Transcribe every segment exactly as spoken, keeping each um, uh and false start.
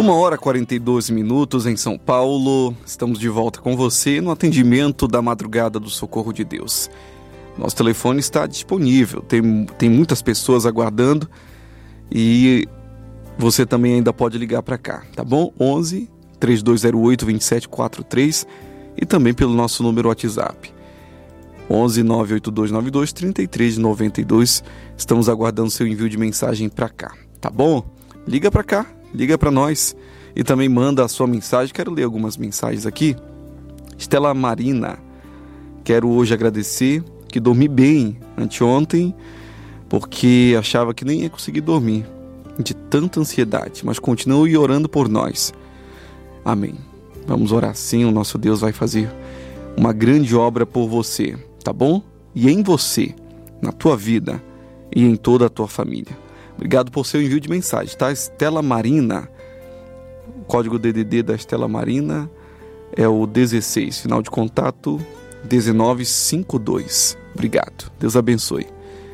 Uma hora e quarenta e dois minutos em São Paulo. Estamos de volta com você no atendimento da madrugada do Socorro de Deus. Nosso telefone está disponível, tem, tem muitas pessoas aguardando e você também ainda pode ligar para cá, tá bom? onze, três dois zero oito, dois sete quatro três e também pelo nosso número WhatsApp onze, nove oito dois nove dois, três três nove dois. Estamos aguardando seu envio de mensagem para cá, tá bom? Liga para cá, liga para nós e também manda a sua mensagem. Quero ler algumas mensagens aqui. Estela Marina, quero hoje agradecer que dormi bem anteontem, porque achava que nem ia conseguir dormir de tanta ansiedade, mas continue orando por nós. Amém. Vamos orar sim, o nosso Deus vai fazer uma grande obra por você, tá bom? E em você, na tua vida e em toda a tua família. Obrigado por seu envio de mensagem, tá? Estela Marina, o código D D D da Estela Marina é o dezesseis, final de contato dezenove cinquenta e dois. Obrigado, Deus abençoe.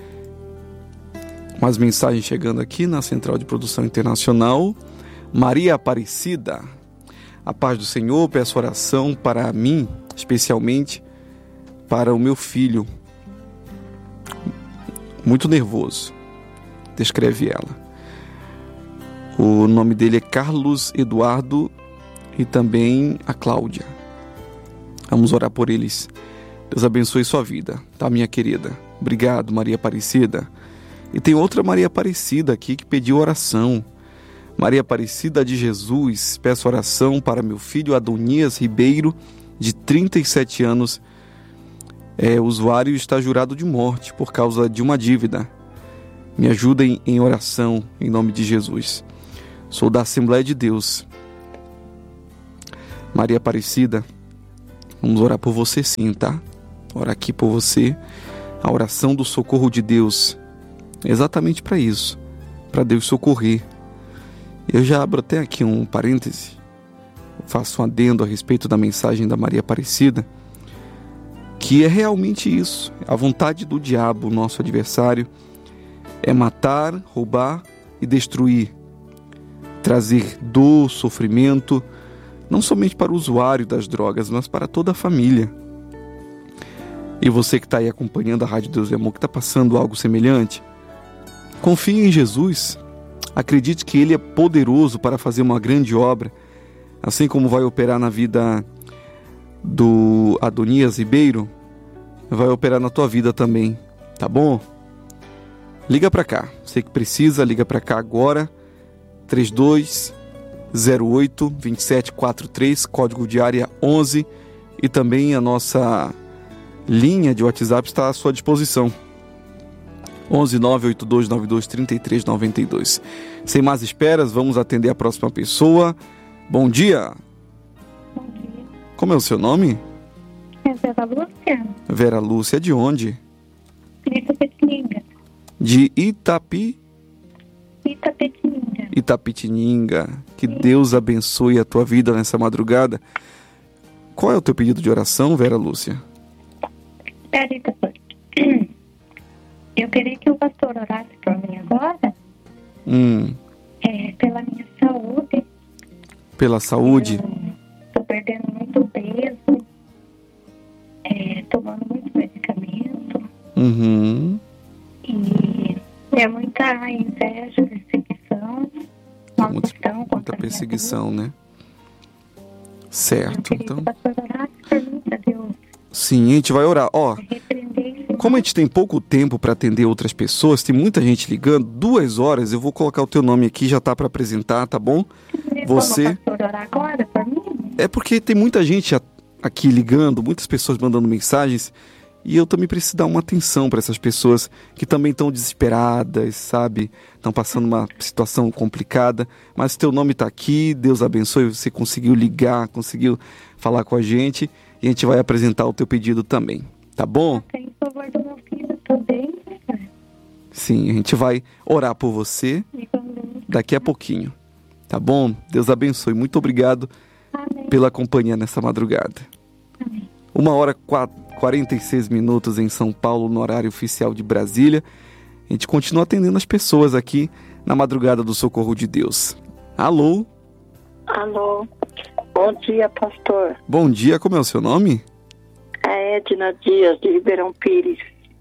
Mais mensagens chegando aqui na Central de Produção Internacional. Maria Aparecida, a paz do Senhor, peço oração para mim, especialmente para o meu filho, muito nervoso, descreve ela. O nome dele é Carlos Eduardo e também a Cláudia. Vamos orar por eles. Deus abençoe sua vida, tá, minha querida? Obrigado, Maria Aparecida. E tem outra Maria Aparecida aqui que pediu oração. Maria Aparecida de Jesus, peço oração para meu filho Adonias Ribeiro, de trinta e sete anos. É, o usuário está jurado de morte por causa de uma dívida. Me ajudem em oração, em nome de Jesus. Sou da Assembleia de Deus. Maria Aparecida, vamos orar por você sim, tá? Orar aqui por você. A oração do socorro de Deus é exatamente para isso, para Deus socorrer. Eu já abro até aqui um parêntese, faço um adendo a respeito da mensagem da Maria Aparecida, que é realmente isso. A vontade do diabo, nosso adversário, é matar, roubar e destruir, trazer dor, sofrimento, não somente para o usuário das drogas, mas para toda a família. E você que está aí acompanhando a Rádio Deus e Amor, que está passando algo semelhante, confie em Jesus, acredite que Ele é poderoso para fazer uma grande obra, assim como vai operar na vida do Adonias Ribeiro, vai operar na tua vida também, tá bom? Liga para cá, você que precisa, liga para cá agora, três dois zero oito, dois sete quatro três, código de área onze, e também a nossa linha de WhatsApp está à sua disposição. onze, nove oito dois nove dois, três três nove dois. Sem mais esperas, vamos atender a próxima pessoa. Bom dia. Bom dia. Como é o seu nome? É Vera Lúcia. Vera Lúcia, de onde? De Itapetininga. De Itapi? Itapetininga. Itapetininga. Que Deus abençoe a tua vida nessa madrugada. Qual é o teu pedido de oração, Vera Lúcia? Peraí, pastor. Eu queria que o pastor orasse por mim agora. Hum. É, pela minha saúde. Pela saúde? Estou perdendo muito peso. É, tomando muito medicamento. Uhum. E é muita inveja, perseguição. Uma Muita, questão muita contra a minha perseguição, vida. né? Certo, Eu queria então. que o pastor orasse por mim, para Deus Sim, a gente vai orar. Ó, repreender esse como a gente tem pouco tempo para atender outras pessoas, tem muita gente ligando, duas horas, eu vou colocar o teu nome aqui, já tá para apresentar, tá bom? Você- Como o pastor orar agora por mim? É porque tem muita gente a- aqui ligando, muitas pessoas mandando mensagens, e eu também preciso dar uma atenção para essas pessoas que também estão desesperadas, sabe? Estão passando uma situação complicada, mas teu nome está aqui, Deus abençoe, você conseguiu ligar, conseguiu falar com a gente, e a gente vai apresentar o teu pedido também, tá bom? Tem o favor do meu filho também, né? Sim, a gente vai orar por você E vamos- daqui a pouquinho, tá bom? Deus abençoe, muito obrigado Amém. pela companhia nessa madrugada. Amém. Uma hora e quarenta e seis minutos em São Paulo, no horário oficial de Brasília. A gente continua atendendo as pessoas aqui na madrugada do Socorro de Deus. Alô? Alô, bom dia, pastor. Bom dia, como é o seu nome? É Edna Dias, de Ribeirão Pires.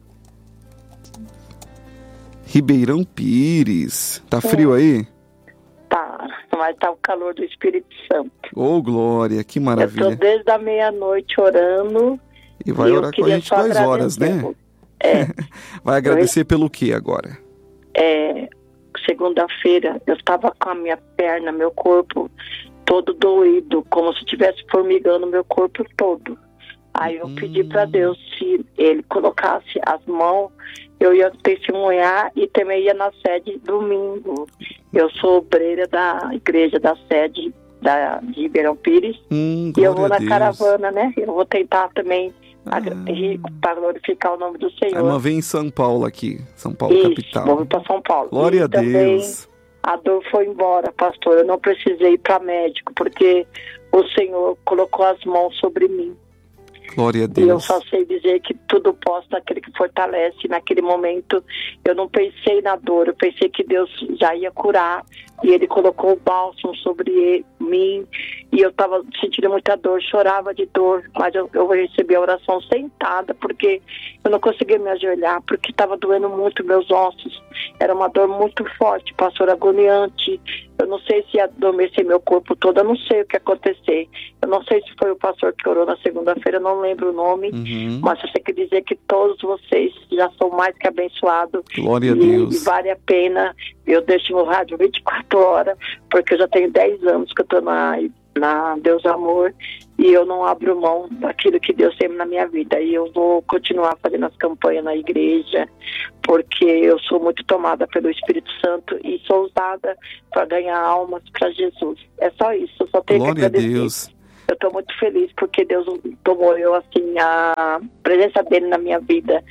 Ribeirão Pires. Tá frio aí? Tá, mas tá o calor do Espírito Santo. Ô, oh, glória, que maravilha. Eu tô desde a meia-noite orando. E vai e orar com a gente duas horas, né? É. Vai agradecer eu... pelo que agora? É, segunda-feira eu estava com a minha perna, meu corpo todo doído, como se estivesse formigando meu corpo todo. Aí eu hum. pedi para Deus, se Ele colocasse as mãos, eu ia testemunhar e também ia na sede domingo. Eu sou obreira da igreja da sede da, de Ribeirão Pires. Hum, e eu vou na caravana, né? Eu vou tentar também ah. para glorificar o nome do Senhor. A irmã vem em São Paulo aqui, São Paulo Isso, capital. Vou para São Paulo. Glória e a Deus. A dor foi embora, pastor. Eu não precisei ir para médico, porque o Senhor colocou as mãos sobre mim. Glória a Deus. E eu só sei dizer que tudo posso naquele que fortalece. Naquele momento eu não pensei na dor, eu pensei que Deus já ia curar. E Ele colocou o bálsamo sobre ele, mim. E eu estava sentindo muita dor, chorava de dor. Mas eu, eu recebi a oração sentada, porque eu não conseguia me ajoelhar, porque estava doendo muito meus ossos. Era uma dor muito forte, pastor, agoniante. Eu não sei se ia adormecer meu corpo todo, eu não sei o que ia acontecer. Eu não sei se foi o pastor que orou na segunda-feira, eu não lembro o nome. Uhum. Mas eu sei que dizer que todos vocês já são mais que abençoados. Glória a e, Deus. E vale a pena. Eu deixo meu rádio vinte e quatro horas, porque eu já tenho dez anos que eu estou na, na Deus Amor. E eu não abro mão daquilo que Deus tem na minha vida. E eu vou continuar fazendo as campanhas na igreja, porque eu sou muito tomada pelo Espírito Santo e sou usada para ganhar almas para Jesus. É só isso, eu só tenho Glória que agradecer. A Deus. Eu estou muito feliz porque Deus tomou eu, assim, a presença dele na minha vida.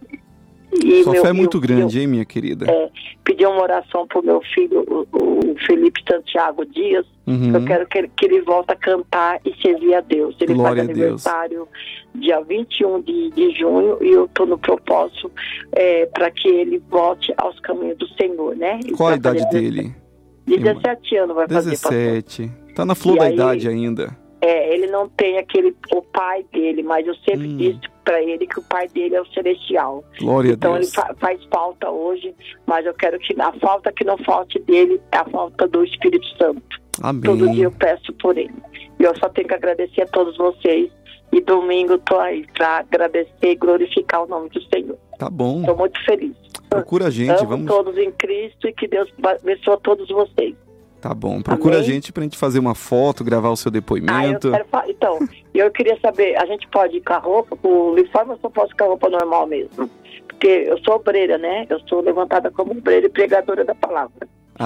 E Sua meu, fé é muito eu, grande, eu, hein, minha querida? É, pedi uma oração pro meu filho, o, o Felipe Santiago Dias. Uhum. Eu quero que ele, que ele volte a cantar e servir a Deus. Ele Glória faz aniversário dia vinte e um de, de junho e eu estou no propósito é, para que ele volte aos caminhos do Senhor, né? Ele Qual a idade dele? dezessete anos vai fazer. dezessete. Tá na flor e da aí, idade ainda. É, ele não tem aquele, o pai dele, mas eu sempre hum. disse para ele que o pai dele é o celestial. Glória então a Deus. Ele fa- faz falta hoje, mas eu quero que a falta que não falte dele é a falta do Espírito Santo. Amém. Todo dia eu peço por ele. E eu só tenho que agradecer a todos vocês. E domingo tô aí para agradecer e glorificar o nome do Senhor. Tá bom. Estou muito feliz. Procura a gente. Amo vamos todos em Cristo e que Deus abençoe a todos vocês. Tá bom, procura Amém? A gente pra gente fazer uma foto, gravar o seu depoimento. Ah, eu quero fa- então, eu queria saber, a gente pode ir com a roupa, com o uniforme, ou só posso ir com a roupa normal mesmo? Porque eu sou obreira, né? Eu sou levantada como obreira e pregadora da palavra.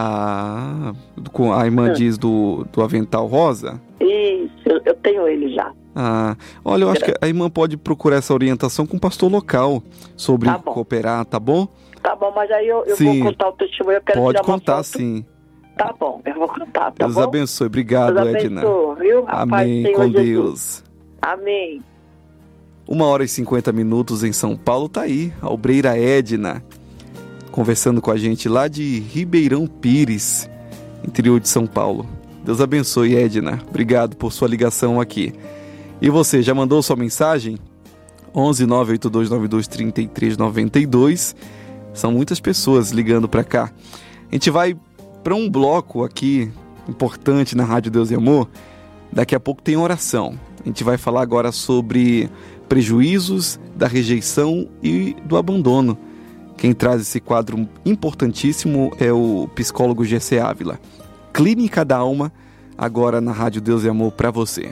Ah, com a irmã hum. diz do, do avental rosa? Isso, eu, eu tenho ele já. Ah, olha, eu acho que a irmã pode procurar essa orientação com o pastor local sobre tá cooperar, tá bom? Tá bom, mas aí eu, eu sim. vou contar o testemunho, eu quero pode tirar uma contar, foto. sim. Tá bom, eu vou contar, tá Deus bom? Deus abençoe. Obrigado, Deus Edna. abençoe, viu? A Amém, paz, com Senhor Deus. Jesus. Amém. Uma hora e cinquenta minutos em São Paulo, tá aí, a obreira Edna, conversando com a gente lá de Ribeirão Pires, interior de São Paulo. Deus abençoe, Edna. Obrigado por sua ligação aqui. E você, já mandou sua mensagem? onze nove oito dois nove dois três três nove dois. São muitas pessoas ligando para cá. A gente vai para um bloco aqui importante na Rádio Deus e Amor. Daqui a pouco tem oração. A gente vai falar agora sobre prejuízos da rejeição e do abandono. Quem traz esse quadro importantíssimo é o psicólogo G C Ávila. Clínica da Alma, agora na Rádio Deus e Amor para você.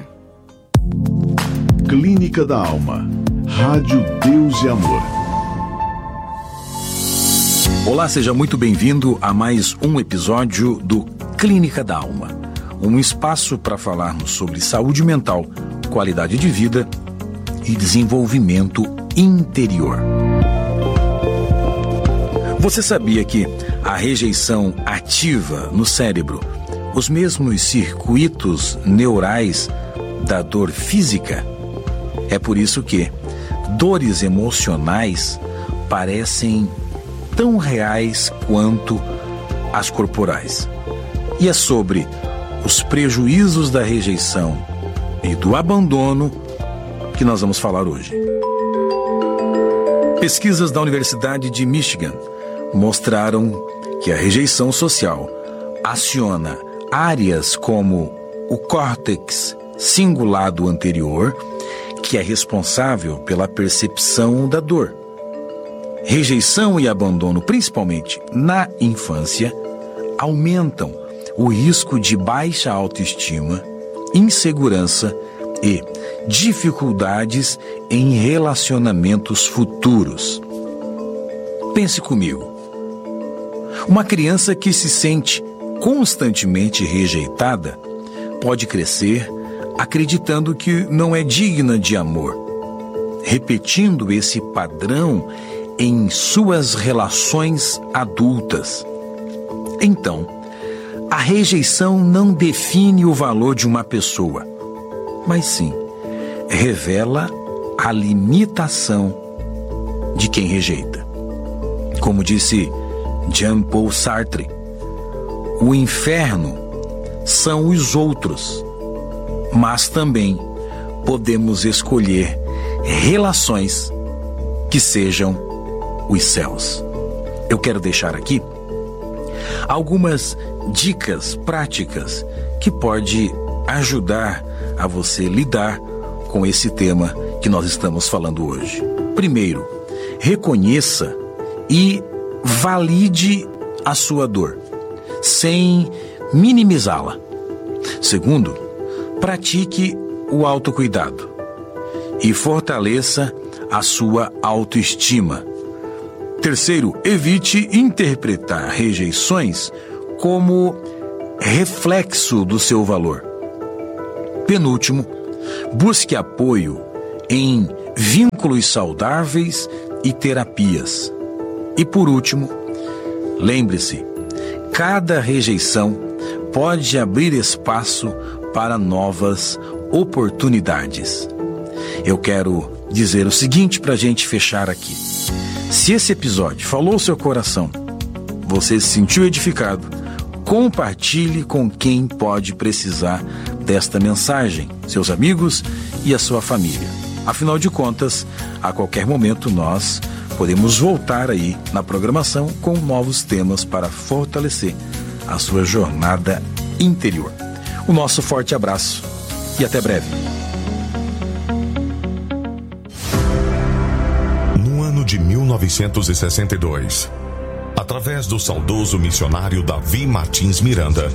Clínica da Alma, Rádio Deus e Amor. Olá, seja muito bem-vindo a mais um episódio do Clínica da Alma, um espaço para falarmos sobre saúde mental, qualidade de vida e desenvolvimento interior. Você sabia que a rejeição ativa no cérebro os mesmos circuitos neurais da dor física? É por isso que dores emocionais parecem tão reais quanto as corporais. E é sobre os prejuízos da rejeição e do abandono que nós vamos falar hoje. Pesquisas da Universidade de Michigan mostraram que a rejeição social aciona áreas como o córtex cingulado anterior, que é responsável pela percepção da dor. Rejeição e abandono, principalmente na infância, aumentam o risco de baixa autoestima, insegurança e dificuldades em relacionamentos futuros. Pense comigo. Uma criança que se sente constantemente rejeitada pode crescer acreditando que não é digna de amor, repetindo esse padrão em suas relações adultas. Então, a rejeição não define o valor de uma pessoa, mas sim revela a limitação de quem rejeita. Como disse Jean-Paul Sartre, o inferno são os outros, mas também podemos escolher relações que sejam os céus. Eu quero deixar aqui algumas dicas práticas que pode ajudar a você lidar com esse tema que nós estamos falando hoje. Primeiro, reconheça e valide a sua dor, sem minimizá-la. Segundo, pratique o autocuidado e fortaleça a sua autoestima. Terceiro, evite interpretar rejeições como reflexo do seu valor. Penúltimo, busque apoio em vínculos saudáveis e terapias. E por último, lembre-se, cada rejeição pode abrir espaço para novas oportunidades. Eu quero dizer o seguinte para a gente fechar aqui. Se esse episódio falou ao seu coração, você se sentiu edificado, compartilhe com quem pode precisar desta mensagem, seus amigos e a sua família. Afinal de contas, a qualquer momento nós podemos voltar aí na programação com novos temas para fortalecer a sua jornada interior. O nosso forte abraço e até breve. No ano de mil novecentos e sessenta e dois, através do saudoso missionário Davi Martins Miranda,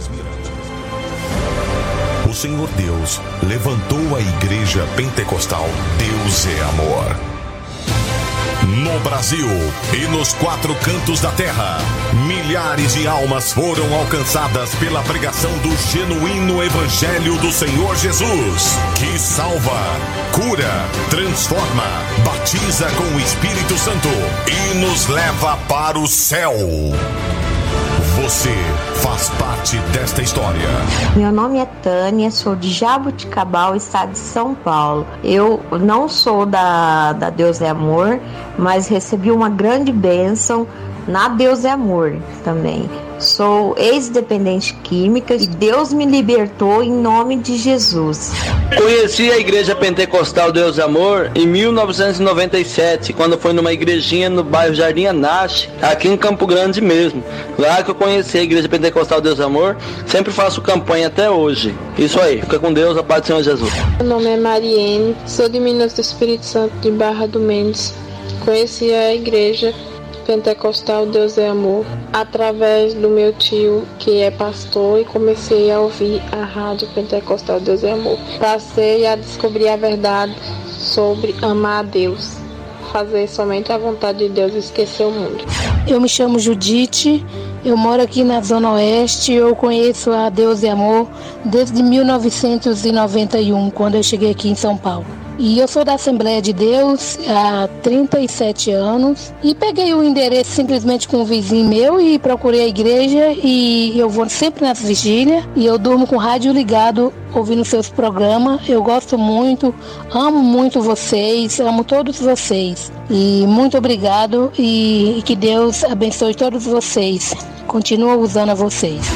o Senhor Deus levantou a Igreja Pentecostal Deus é Amor. No Brasil e nos quatro cantos da terra, milhares de almas foram alcançadas pela pregação do genuíno Evangelho do Senhor Jesus, que salva, cura, transforma, batiza com o Espírito Santo e nos leva para o céu. Você faz parte desta história. Meu nome é Tânia, sou de Jaboticabal, estado de São Paulo. Eu não sou da, da Deus é Amor, mas recebi uma grande bênção na Deus é Amor também. Sou ex-dependente química e Deus me libertou em nome de Jesus. Conheci a Igreja Pentecostal Deus é Amor em mil novecentos e noventa e sete, quando foi numa igrejinha no bairro Jardim Anache, aqui em Campo Grande mesmo. Lá que eu conheci a Igreja Pentecostal Deus é Amor, sempre faço campanha até hoje. Isso aí, fica com Deus, a paz do Senhor Jesus. Meu nome é Mariene, sou de Minas do Espírito Santo, de Barra do Mendes. Conheci a Igreja Pentecostal Deus é Amor através do meu tio, que é pastor, e comecei a ouvir a rádio Pentecostal Deus é Amor. Passei a descobrir a verdade sobre amar a Deus, fazer somente a vontade de Deus e esquecer o mundo. Eu me chamo Judite, eu moro aqui na Zona Oeste, eu conheço a Deus é Amor desde mil novecentos e noventa e um, quando eu cheguei aqui em São Paulo. E eu sou da Assembleia de Deus há trinta e sete anos e peguei o endereço simplesmente com um vizinho meu e procurei a igreja, e eu vou sempre nas vigílias e eu durmo com o rádio ligado ouvindo seus programas. Eu gosto muito, amo muito vocês, amo todos vocês e muito obrigado, e que Deus abençoe todos vocês. Continua usando a vocês.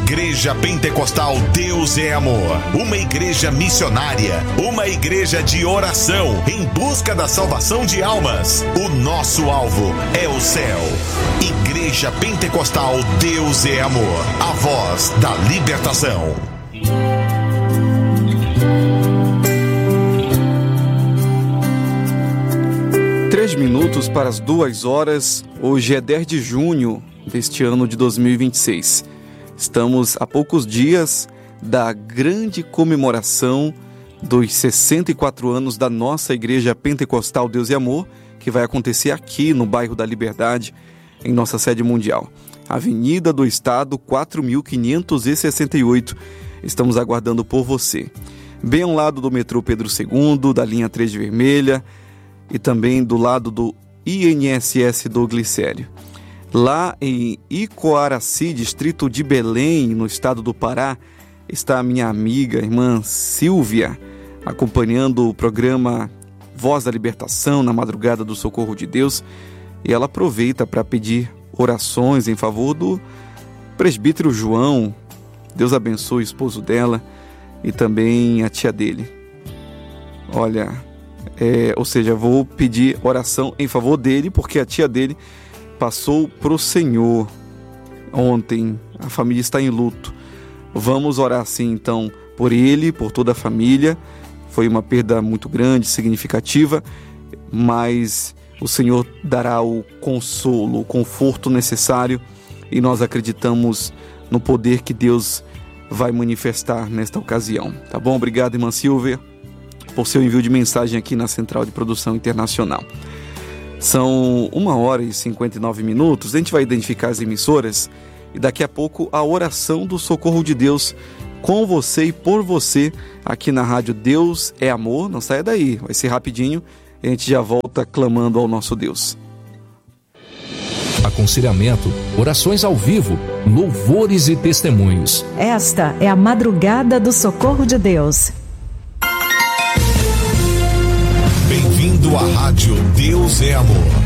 Igreja Pentecostal Deus é Amor, uma igreja missionária, uma igreja de oração em busca da salvação de almas. O nosso alvo é o céu. Igreja Pentecostal Deus é Amor, a voz da libertação. Três minutos para as duas horas. Hoje é dez de junho deste ano de dois mil e vinte e seis. Estamos a poucos dias da grande comemoração dos sessenta e quatro anos da nossa Igreja Pentecostal Deus e Amor, que vai acontecer aqui no bairro da Liberdade, em nossa sede mundial. Avenida do Estado, quatro mil quinhentos e sessenta e oito. Estamos aguardando por você. Bem ao lado do metrô Pedro segundo, da linha três de Vermelha e também do lado do I N S S do Glicério. Lá em Icoaraci, distrito de Belém, no estado do Pará, está a minha amiga, irmã Silvia, acompanhando o programa Voz da Libertação na madrugada do Socorro de Deus. E ela aproveita para pedir orações em favor do presbítero João. Deus abençoe o esposo dela e também a tia dele. Olha, é, ou seja, vou pedir oração em favor dele, porque a tia dele passou para o Senhor ontem. A família está em luto. Vamos orar assim então por ele, por toda a família. Foi uma perda muito grande, significativa, mas o Senhor dará o consolo, o conforto necessário, e nós acreditamos no poder que Deus vai manifestar nesta ocasião. Tá bom? Obrigado, irmã Silvia, por seu envio de mensagem aqui na Central de Produção Internacional. São uma hora e cinquenta e nove minutos. A gente vai identificar as emissoras e daqui a pouco a oração do Socorro de Deus com você e por você aqui na Rádio Deus é Amor. Não saia daí, vai ser rapidinho e a gente já volta clamando ao nosso Deus. Aconselhamento, orações ao vivo, louvores e testemunhos. Esta é a madrugada do Socorro de Deus. Bem-vindo à Rádio Deus é Amor.